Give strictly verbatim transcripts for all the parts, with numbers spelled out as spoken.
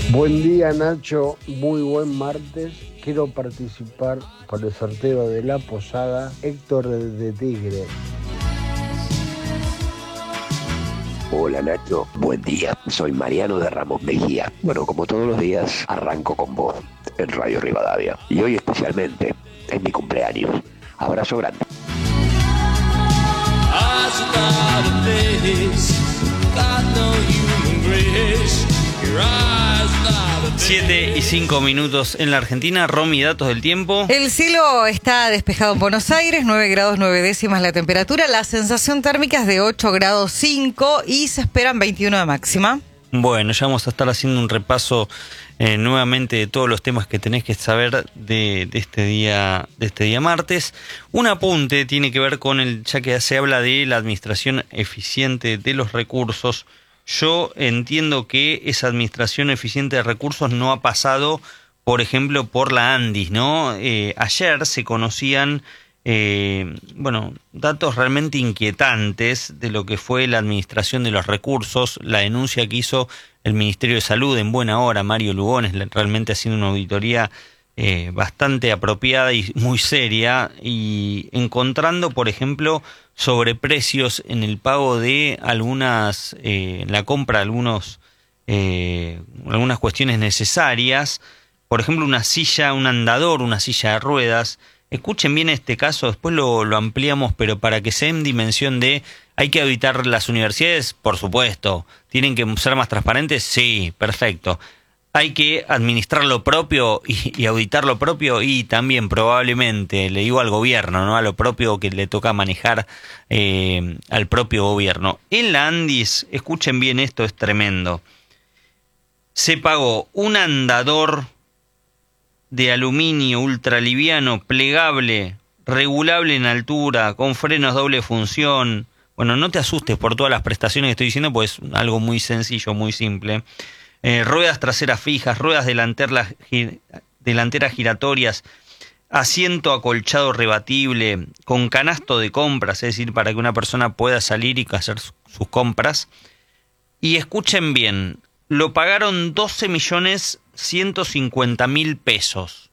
Buen día, Nacho, muy buen martes. Quiero participar por el sorteo de la posada Héctor de Tigre. Hola Nacho, buen día. Soy Mariano de Ramos Mejía. Bueno, como todos los días, arranco con vos en Radio Rivadavia. Y hoy especialmente, es mi cumpleaños. Abrazo grande. siete y cinco minutos en la Argentina. Romy, datos del tiempo. El cielo está despejado en Buenos Aires, nueve grados nueve décimas la temperatura. La sensación térmica es de ocho grados cinco y se esperan veintiuno de máxima. Bueno, ya vamos a estar haciendo un repaso eh, nuevamente de todos los temas que tenés que saber de, de este día, de este día martes. Un apunte tiene que ver con el, ya que se habla de la administración eficiente de los recursos. Yo entiendo que esa administración eficiente de recursos no ha pasado, por ejemplo, por la ANDIS, ¿no? Eh, ayer se conocían, eh, bueno, datos realmente inquietantes de lo que fue la administración de los recursos, la denuncia que hizo el Ministerio de Salud en buena hora, Mario Lugones, realmente haciendo una auditoría eh, bastante apropiada y muy seria, y encontrando, por ejemplo, sobreprecios en el pago de algunas, eh, en la compra de algunos, eh, algunas cuestiones necesarias, por ejemplo una silla, un andador, una silla de ruedas. Escuchen bien este caso, después lo, lo ampliamos, pero para que se den dimensión de, ¿hay que auditar las universidades? Por supuesto. ¿Tienen que ser más transparentes? Sí, perfecto. ¿Hay que administrar lo propio y, y auditar lo propio? Y también probablemente, le digo al gobierno, ¿no? A lo propio que le toca manejar eh, al propio gobierno. En la ANDIS, escuchen bien esto, es tremendo. Se pagó un andador de aluminio ultraliviano, plegable, regulable en altura, con frenos doble función. Bueno, no te asustes por todas las prestaciones que estoy diciendo, pues es algo muy sencillo, muy simple. Eh, ruedas traseras fijas, ruedas delanteras, gir, delanteras giratorias, asiento acolchado rebatible, con canasto de compras, es decir, para que una persona pueda salir y hacer sus compras. Y escuchen bien, lo pagaron doce millones ciento cincuenta mil pesos.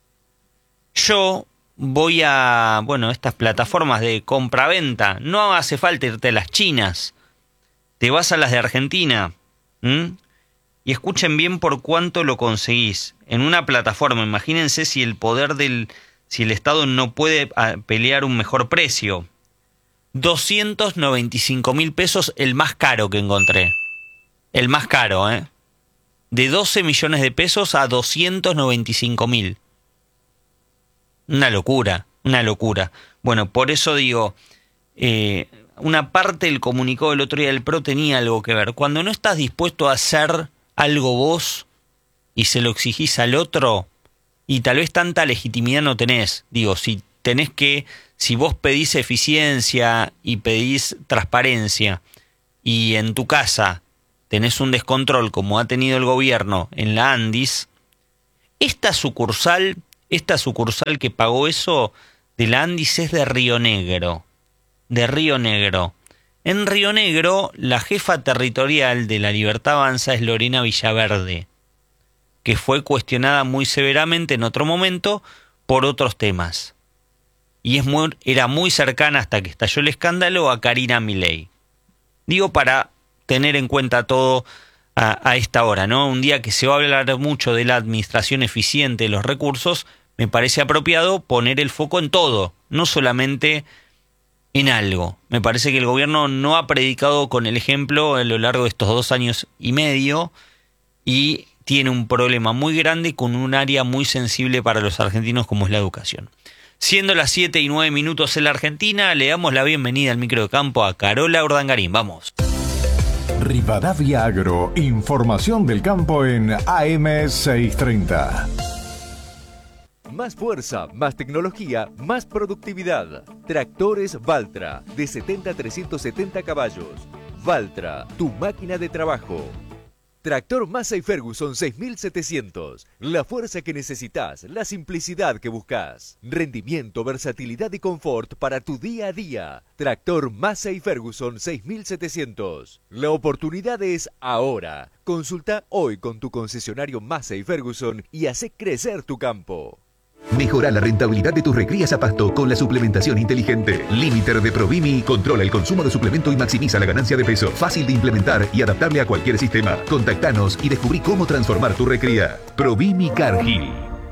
Yo voy a, bueno, estas plataformas de compra-venta, no hace falta irte a las chinas, te vas a las de Argentina, ¿m? Y escuchen bien por cuánto lo conseguís. En una plataforma, imagínense si el poder del... si el Estado no puede pelear un mejor precio. doscientos noventa y cinco mil pesos, el más caro que encontré. El más caro, ¿eh? De doce millones de pesos a doscientos noventa y cinco mil. Una locura, una locura. Bueno, por eso digo... Eh, una parte del comunicado del otro día del P R O tenía algo que ver. Cuando no estás dispuesto a hacer algo vos y se lo exigís al otro, y tal vez tanta legitimidad no tenés. Digo, si tenés que, si vos pedís eficiencia y pedís transparencia y en tu casa tenés un descontrol como ha tenido el gobierno en la ANDIS, esta sucursal, esta sucursal que pagó eso de la ANDIS es de Río Negro, de Río Negro. En Río Negro, la jefa territorial de La Libertad Avanza es Lorena Villaverde, que fue cuestionada muy severamente en otro momento por otros temas. Y es muy, era muy cercana, hasta que estalló el escándalo, a Karina Milei. Digo, para tener en cuenta todo a, a esta hora, ¿no? Un día que se va a hablar mucho de la administración eficiente de los recursos, me parece apropiado poner el foco en todo, no solamente en algo. Me parece que el gobierno no ha predicado con el ejemplo a lo largo de estos dos años y medio y tiene un problema muy grande con un área muy sensible para los argentinos como es la educación. Siendo las siete y nueve minutos en la Argentina, le damos la bienvenida al micro de campo a Carola Urdangarín. Vamos. Rivadavia Agro, información del campo en A M seiscientos treinta. Más fuerza, más tecnología, más productividad. Tractores Valtra, de setenta a trescientos setenta caballos. Valtra, tu máquina de trabajo. Tractor Massey Ferguson seis mil setecientos. La fuerza que necesitas, la simplicidad que buscas. Rendimiento, versatilidad y confort para tu día a día. Tractor Massey Ferguson seis mil setecientos. La oportunidad es ahora. Consulta hoy con tu concesionario Massey Ferguson y hace crecer tu campo. Mejora la rentabilidad de tus recrías a pasto con la suplementación inteligente. Limiter de Provimi controla el consumo de suplemento y maximiza la ganancia de peso. Fácil de implementar y adaptable a cualquier sistema. Contactanos y descubrí cómo transformar tu recría. Provimi Cargill.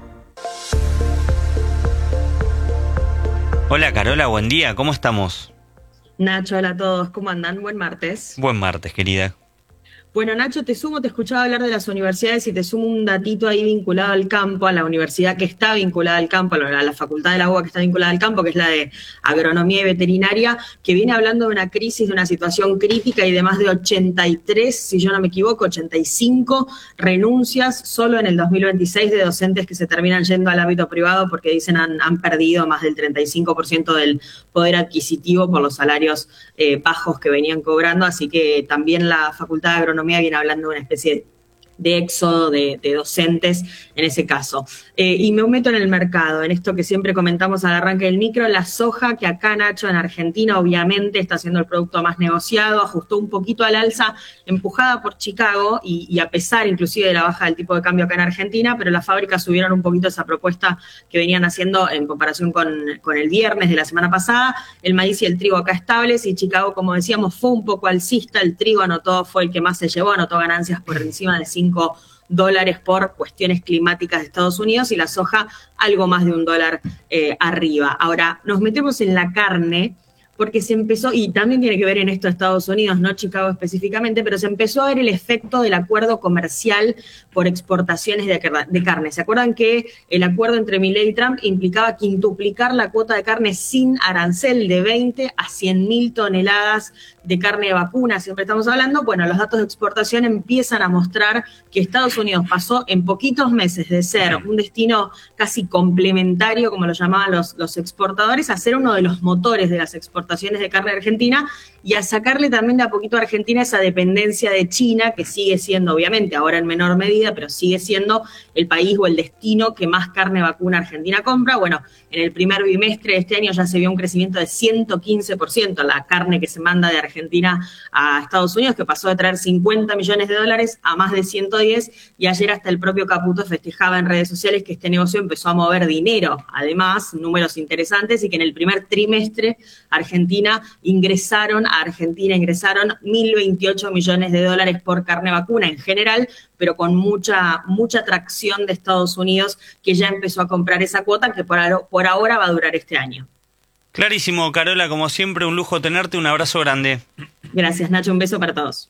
Hola Carola, buen día, ¿cómo estamos? Nacho, hola a todos, ¿cómo andan? Buen martes. Buen martes, querida. Bueno, Nacho, te sumo, te escuchaba hablar de las universidades y te sumo un datito ahí vinculado al campo, a la universidad que está vinculada al campo, a la Facultad de la U B A que está vinculada al campo, que es la de Agronomía y Veterinaria, que viene hablando de una crisis, de una situación crítica y de más de ochenta y tres, si yo no me equivoco, ochenta y cinco renuncias solo en el dos mil veintiséis de docentes que se terminan yendo al ámbito privado porque dicen han, han perdido más del treinta y cinco por ciento del poder adquisitivo por los salarios eh, bajos que venían cobrando, así que también la Facultad de Agronomía viene hablando de una especie de, de éxodo de, de docentes en ese caso. Eh, y me meto en el mercado, en esto que siempre comentamos al arranque del micro, la soja, que acá, Nacho, en Argentina, obviamente está siendo el producto más negociado, ajustó un poquito al alza, empujada por Chicago, y, y a pesar inclusive de la baja del tipo de cambio acá en Argentina, pero las fábricas subieron un poquito esa propuesta que venían haciendo en comparación con, con el viernes de la semana pasada. El maíz y el trigo acá estables, y Chicago, como decíamos, fue un poco alcista. El trigo anotó, fue el que más se llevó, anotó ganancias por encima de cinco dólares por cuestiones climáticas de Estados Unidos, y la soja algo más de un dólar eh, arriba. Ahora, nos metemos en la carne, porque se empezó, y también tiene que ver en esto Estados Unidos, no Chicago específicamente, pero se empezó a ver el efecto del acuerdo comercial por exportaciones de, de carne. ¿Se acuerdan que el acuerdo entre Milei y Trump implicaba quintuplicar la cuota de carne sin arancel de veinte a cien mil toneladas de carne de vacuna? Siempre estamos hablando. Bueno, los datos de exportación empiezan a mostrar que Estados Unidos pasó en poquitos meses de ser un destino casi complementario, como lo llamaban los, los exportadores, a ser uno de los motores de las exportaciones de carne de Argentina, y a sacarle también de a poquito a Argentina esa dependencia de China, que sigue siendo, obviamente, ahora en menor medida, pero sigue siendo el país o el destino que más carne vacuna Argentina compra. Bueno, en el primer bimestre de este año ya se vio un crecimiento de ciento quince por ciento la carne que se manda de Argentina a Estados Unidos, que pasó de traer cincuenta millones de dólares a más de ciento diez, y ayer hasta el propio Caputo festejaba en redes sociales que este negocio empezó a mover dinero. Además, números interesantes, y que en el primer trimestre Argentina ingresaron, a Argentina ingresaron mil veintiocho millones de dólares por carne vacuna en general, pero con mucha, mucha atracción de Estados Unidos, que ya empezó a comprar esa cuota, que por, por ahora va a durar este año. Clarísimo, Carola, como siempre, un lujo tenerte, un abrazo grande. Gracias, Nacho, un beso para todos.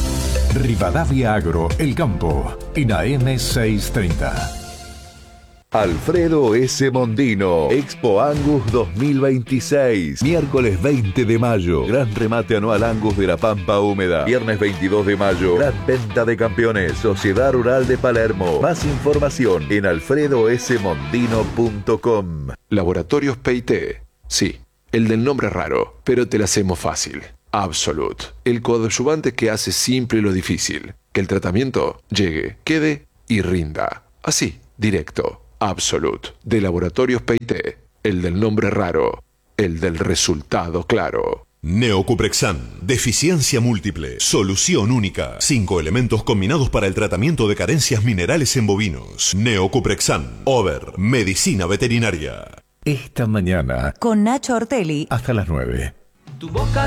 Rivadavia Agro, El Campo, en A M seiscientos treinta. Alfredo S. Mondino, Expo Angus dos mil veintiséis, miércoles veinte de mayo, gran remate anual Angus de la Pampa Húmeda, viernes veintidós de mayo, gran venta de campeones, Sociedad Rural de Palermo. Más información en alfredo s mondino punto com. Laboratorios P I T, sí, el del nombre raro, pero te la hacemos fácil. Absolute, el coadyuvante que hace simple lo difícil, que el tratamiento llegue, quede y rinda, así, directo. Absolute, de Laboratorios P I T, el del nombre raro, el del resultado claro. Neocuprexan, deficiencia múltiple, solución única. Cinco elementos combinados para el tratamiento de carencias minerales en bovinos. Neocuprexan, Over, medicina veterinaria. Esta mañana, con Nacho Ortelli, hasta las nueve. Tu boca